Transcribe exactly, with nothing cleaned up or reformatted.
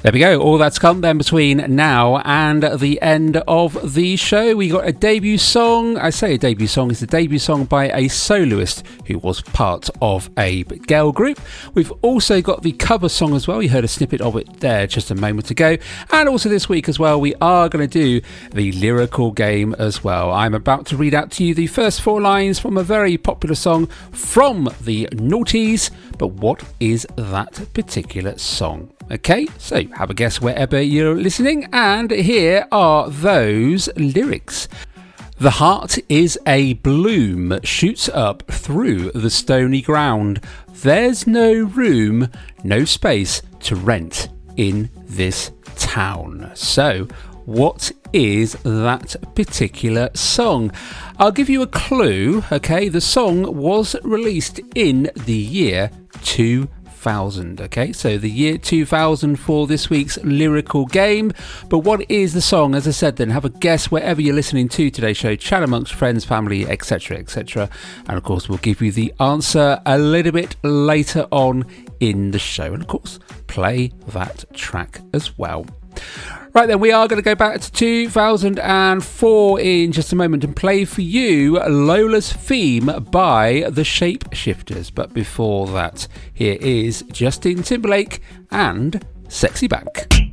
There we go, all that's come then between now and the end of the show. We got a debut song. I say a debut song, it's a debut song by a soloist who was part of a girl group. We've also got the cover song as well. You heard a snippet of it there just a moment ago. And also this week as well, we are going to do the lyrical game as well. I'm about to read out to you the first four lines from a very popular song from the Naughties. But what is that particular song? Okay, so have a guess wherever you're listening, and here are those lyrics. The heart is a bloom, shoots up through the stony ground. There's no room, no space to rent in this town. So, what is that particular song? I'll give you a clue, okay? The song was released in the year two thousand, okay? So the year two thousand for this week's lyrical game. But what is the song? As I said, then have a guess wherever you're listening to today's show. Chat amongst friends, family, et cetera, et cetera. And of course, we'll give you the answer a little bit later on in the show. And of course, play that track as well. Right then, we are going to go back to two thousand four in just a moment and play for you Lola's Theme by the Shapeshifters. But before that, here is Justin Timberlake and Sexy Back.